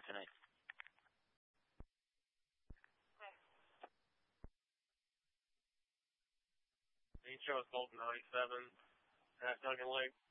Good night. Main show is Bolton 97 at Duncan Lake.